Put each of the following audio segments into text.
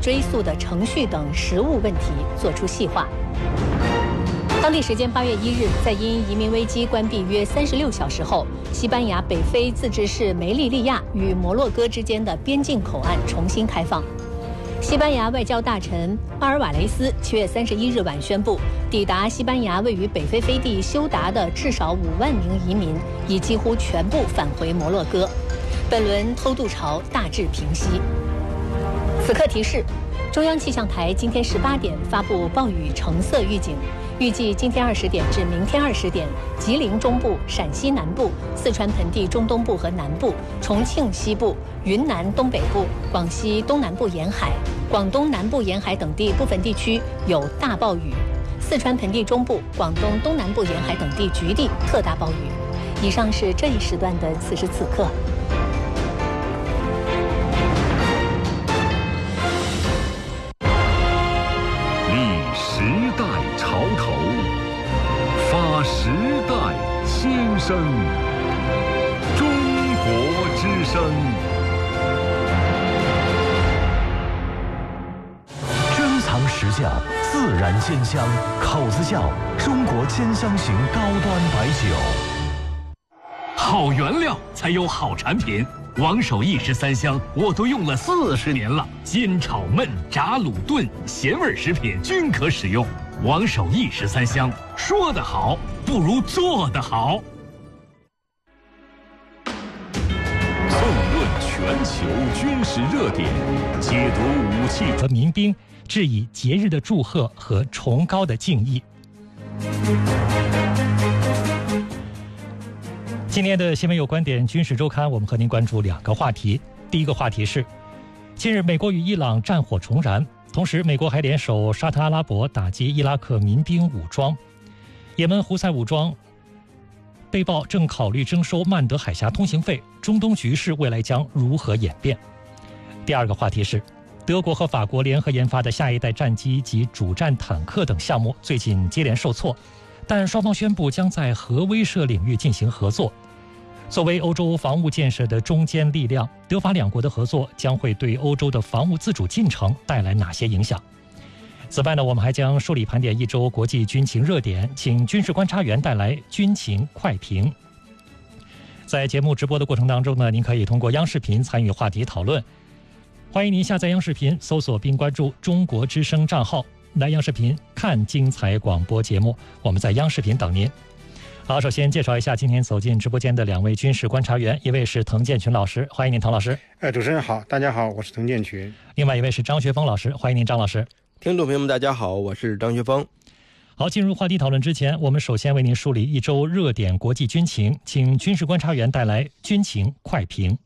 追溯的程序等实务问题作出细化。当地时间8月1日，在因移民危机关闭约36小时后，西班牙北非自治市梅利利亚与摩洛哥之间的边境口岸重新开放。西班牙外交大臣阿尔瓦雷斯7月31日晚宣布，抵达西班牙位于北非飞地休达的至少5万名移民已几乎全部返回摩洛哥，本轮偷渡潮大致平息。此刻提示：中央气象台今天18点发布暴雨橙色预警，预计今天20点至明天20点，吉林中部、陕西南部、四川盆地中东部和南部、重庆西部、云南东北部、广西东南部沿海、广东南部沿海等地部分地区有大暴雨，四川盆地中部、广东东南部沿海等地局地特大暴雨。以上是这一时段的此时此刻。 时代潮头，发时代先声，中国之声。 珍藏实窖，自然鲜香，口子窖中国兼香型高端白酒。 好原料才有好产品。王守义13香我都用了40年了，煎炒焖炸卤炖咸味食品均可使用。王守义13香，说得好不如做得好。 纵论全球军事热点，解读武器和民兵，致以节日的祝贺和崇高的敬意。今天的新闻有观点军事周刊，我们和您关注2个话题。第一个话题是，近日美国与伊朗战火重燃，同时美国还联手沙特阿拉伯打击伊拉克民兵武装。也门胡塞武装被曝正考虑征收曼德海峡通行费，中东局势未来将如何演变？第二个话题是，德国和法国联合研发的下一代战机及主战坦克等项目最近接连受挫，但双方宣布将在核威慑领域进行合作。作为欧洲防务建设的中坚力量，德法2国的合作将会对欧洲的防务自主进程带来哪些影响？此外呢，我们还将梳理盘点一周国际军情热点，请军事观察员带来军情快评。在节目直播的过程当中呢，您可以通过央视频参与话题讨论。欢迎您下载央视频，搜索并关注中国之声账号，来央视频看精彩广播节目。我们在央视频等您。好，首先介绍一下今天走进直播间的2位军事观察员，一位是滕建群老师，欢迎您，滕老师。 主持人好，大家好，我是滕建群。 另外一位是张学峰老师，欢迎您，张老师。 听众朋友们，大家好，我是张学峰。 好，进入话题讨论之前，我们首先为您梳理一周热点国际军情，请军事观察员带来军情快评。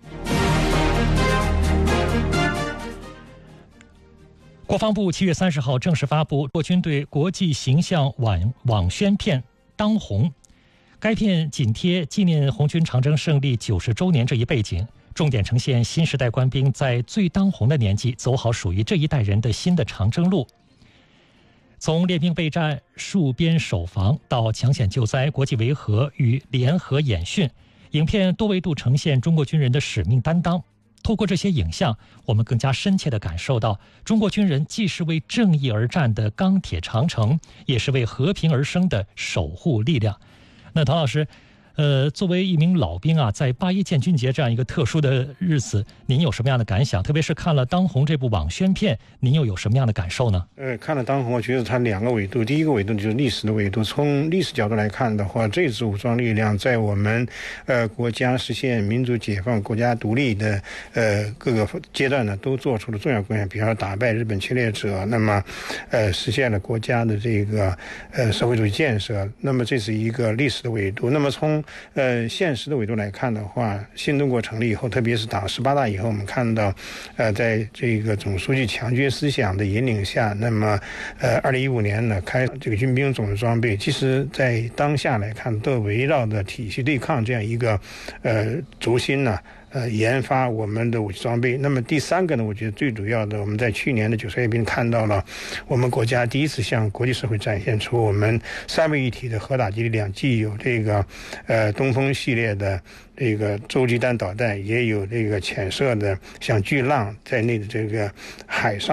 国防部7月30号正式发布国军对国际形象网宣片当红，该片紧贴纪念红军长征胜利90周年这一背景，重点呈现新时代官兵在最当红的年纪走好属于这一代人的新的长征路。从练兵备战、戍边守防到抢险救灾、国际维和与联合演训，影片多维度呈现中国军人的使命担当。透过这些影像，我们更加深切地感受到，中国军人既是为正义而战的钢铁长城，也是为和平而生的守护力量。那滕老师，作为一名老兵啊，在8·1建军节这样一个特殊的日子，您有什么样的感想？特别是看了《当红》这部网宣片，您又有什么样的感受呢？ 看了《当红》，我觉得它2个维度。第一个维度就是历史的维度，从历史角度来看的话，这支武装力量在我们国家实现民主解放、国家独立的各个阶段呢，都做出了重要贡献。比方说打败日本侵略者，那么实现了国家的这个社会主义建设。那么这是一个历史的维度。那么从现实的维度来看的话，新中国成立以后，特别是党18大以后，我们看到在这个总书记强军思想的引领下，那么2015年呢开这个军兵种子装备，其实在当下来看都围绕着体系对抗这样一个轴心呢研发我们的武器装备。那么第3个呢，我觉得最主要的，我们在去年的9月阅兵看到了我们国家第一次向国际社会展现出我们3位一体的核打击力量，既有这个东风系列的这个洲际弹导弹，也有这个潜射的像巨浪在内的这个海上